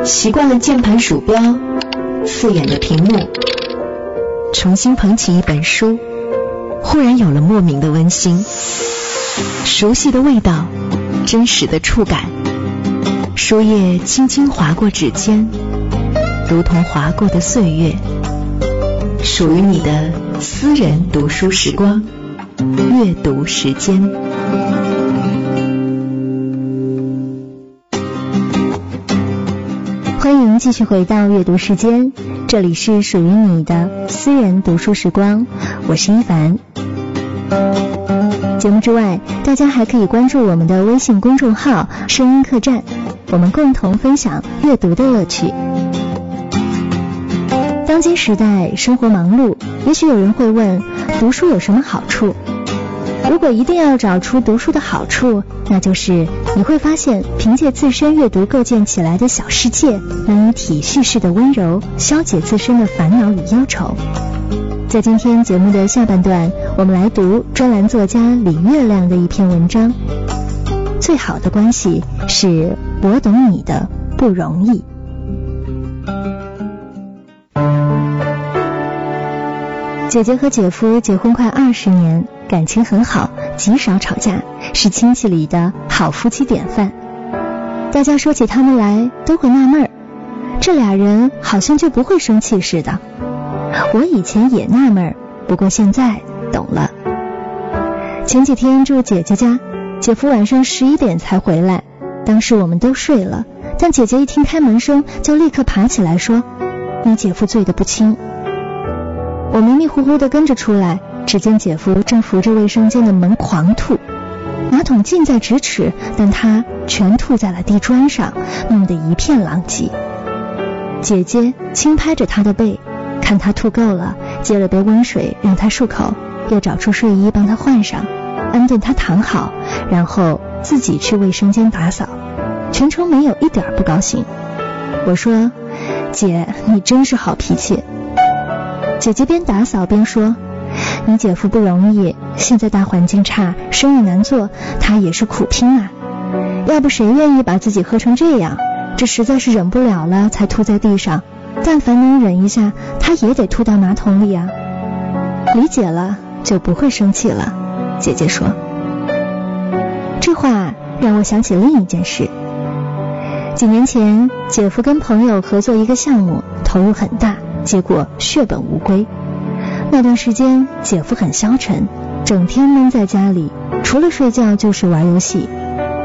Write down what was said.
习惯了键盘鼠标，刺眼的屏幕，重新捧起一本书，忽然有了莫名的温馨，熟悉的味道，真实的触感，书页轻轻划过指尖，如同划过的岁月，属于你的私人读书时光，阅读时间。 欢迎继续回到阅读时间，这里是属于你的私人读书时光，我是一凡。节目之外，大家还可以关注我们的微信公众号声音客栈，我们共同分享阅读的乐趣。当今时代生活忙碌，也许有人会问，读书有什么好处？如果一定要找出读书的好处，那就是你会发现，凭借自身阅读构建起来的小世界，能以体叙式的温柔消解自身的烦恼与忧愁。在今天节目的下半段，我们来读专栏作家李月亮的一篇文章，最好的关系是我懂你的不容易。姐姐和姐夫结婚快20年，感情很好，极少吵架，是亲戚里的好夫妻典范。大家说起他们来都会纳闷，这俩人好像就不会生气似的。我以前也纳闷，不过现在懂了。前几天住姐姐家，姐夫晚上11点才回来，当时我们都睡了，但姐姐一听开门声就立刻爬起来说，你姐夫醉得不轻。我迷迷糊糊地跟着出来，只见姐夫正扶着卫生间的门狂吐，马桶近在咫尺，但他全吐在了地砖上，弄得一片狼藉。姐姐轻拍着他的背，看他吐够了，接了杯温水让他漱口，又找出睡衣帮他换上，安顿他躺好，然后自己去卫生间打扫，全程没有一点不高兴。我说，姐，你真是好脾气。姐姐边打扫边说，你姐夫不容易，现在大环境差，生意难做，他也是苦拼啊。要不谁愿意把自己喝成这样？这实在是忍不了了才吐在地上，但凡能忍一下，他也得吐到马桶里啊。理解了就不会生气了，姐姐说。这话让我想起另一件事。几年前，姐夫跟朋友合作一个项目，投入很大，结果血本无归。那段时间姐夫很消沉，整天闷在家里，除了睡觉就是玩游戏，